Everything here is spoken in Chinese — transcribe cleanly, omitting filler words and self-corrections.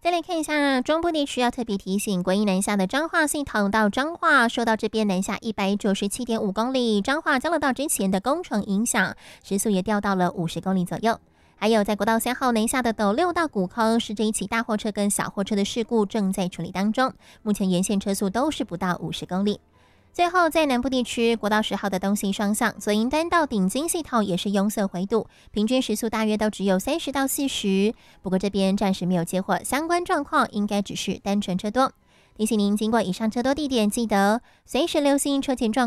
再来看一下中部地区，要特别提醒，国一南下的彰化系统到彰化，受到这边南下197.5公里，彰化交流道之前的工程影响，时速也掉到了50公里左右。还有在国道3号南下的斗六到古坑，是这一起大货车跟小货车的事故正在处理当中，目前沿线车速都是不到50公里。最后，在南部地区，国道10号的东西双向左营单到顶金系统也是拥塞回堵，平均时速大约都只有30到40。不过这边暂时没有接获相关状况，应该只是单纯车多。提醒您，经过以上车多地点，记得随时留心车前状况。